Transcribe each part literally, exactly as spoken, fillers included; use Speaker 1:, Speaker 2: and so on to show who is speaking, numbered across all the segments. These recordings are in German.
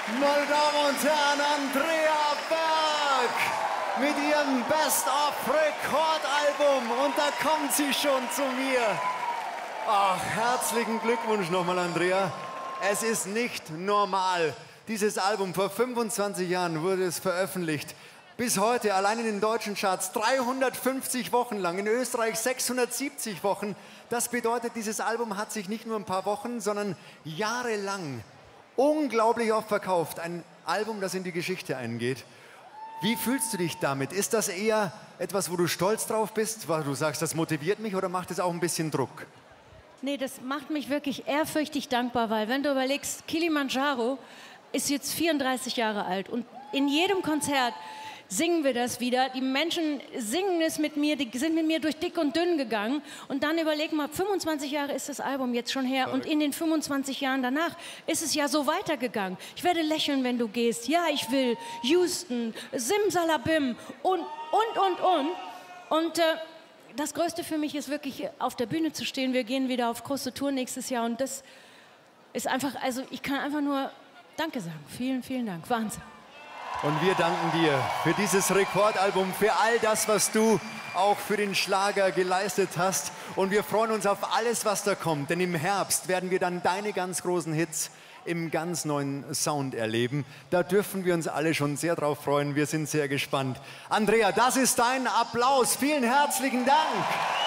Speaker 1: Meine Damen und Herren, Andrea Berg mit ihrem Best-of-Rekordalbum. Und da kommt sie schon zu mir. Ach, herzlichen Glückwunsch nochmal, Andrea. Es ist nicht normal. Dieses Album, vor fünfundzwanzig Jahren wurde es veröffentlicht. Bis heute, allein in den deutschen Charts, dreihundertfünfzig Wochen lang, in Österreich sechshundertsiebzig Wochen. Das bedeutet, dieses Album hat sich nicht nur ein paar Wochen, sondern jahrelang unglaublich oft verkauft. Ein Album, das in die Geschichte eingeht. Wie fühlst du dich damit? Ist das eher etwas, wo du stolz drauf bist, weil du sagst, das motiviert mich, oder macht es auch ein bisschen Druck?
Speaker 2: Nee, das macht mich wirklich ehrfürchtig dankbar, weil wenn du überlegst, Kilimanjaro ist jetzt vierunddreißig Jahre alt und in jedem Konzert singen wir das wieder. Die Menschen singen es mit mir, die sind mit mir durch dick und dünn gegangen. Und dann überleg mal, fünfundzwanzig Jahre ist das Album jetzt schon her. Und in den fünfundzwanzig Jahren danach ist es ja so weitergegangen. Ich werde lächeln, wenn du gehst. Ja, ich will. Houston, Simsalabim und, und, und, und. Und äh, das Größte für mich ist wirklich, auf der Bühne zu stehen. Wir gehen wieder auf große Tour nächstes Jahr. Und das ist einfach, also ich kann einfach nur Danke sagen. Vielen, vielen Dank. Wahnsinn.
Speaker 1: Und wir danken dir für dieses Rekordalbum, für all das, was du auch für den Schlager geleistet hast. Und wir freuen uns auf alles, was da kommt. Denn im Herbst werden wir dann deine ganz großen Hits im ganz neuen Sound erleben. Da dürfen wir uns alle schon sehr drauf freuen. Wir sind sehr gespannt. Andrea, das ist dein Applaus. Vielen herzlichen Dank.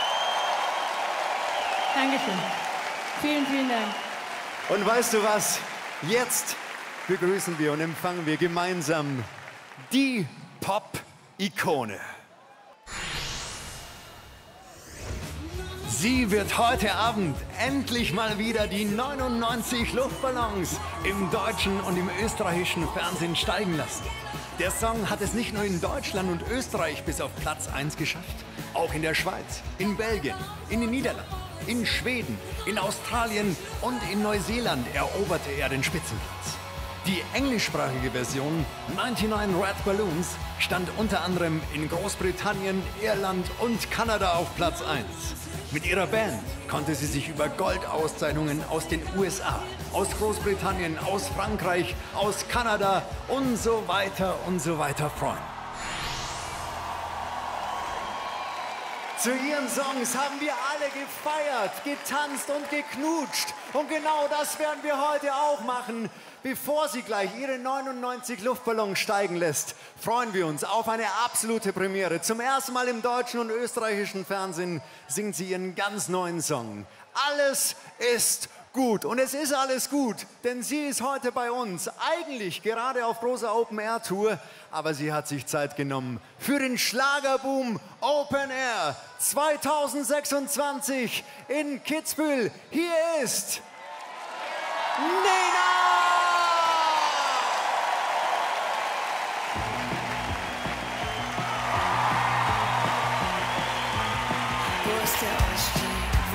Speaker 2: Dankeschön. Vielen, vielen Dank.
Speaker 1: Und weißt du was? Jetzt begrüßen wir und empfangen wir gemeinsam die Pop-Ikone. Sie wird heute Abend endlich mal wieder die neunundneunzig Luftballons im deutschen und im österreichischen Fernsehen steigen lassen. Der Song hat es nicht nur in Deutschland und Österreich bis auf Platz eins geschafft, auch in der Schweiz, in Belgien, in den Niederlanden, in Schweden, in Australien und in Neuseeland eroberte er den Spitzenplatz. Die englischsprachige Version neunundneunzig Red Balloons stand unter anderem in Großbritannien, Irland und Kanada auf Platz eins. Mit ihrer Band konnte sie sich über Goldauszeichnungen aus den U S A, aus Großbritannien, aus Frankreich, aus Kanada und so weiter und so weiter freuen. Zu ihren Songs haben wir alle gefeiert, getanzt und geknutscht. Und genau das werden wir heute auch machen. Bevor sie gleich ihre neunundneunzig Luftballons steigen lässt, freuen wir uns auf eine absolute Premiere. Zum ersten Mal im deutschen und österreichischen Fernsehen singt sie ihren ganz neuen Song. Alles ist gut. Und es ist alles gut, denn sie ist heute bei uns. Eigentlich gerade auf großer Open-Air-Tour, aber sie hat sich Zeit genommen für den Schlagerboom Open Air zweitausendsechsundzwanzig in Kitzbühel. Hier ist Nena!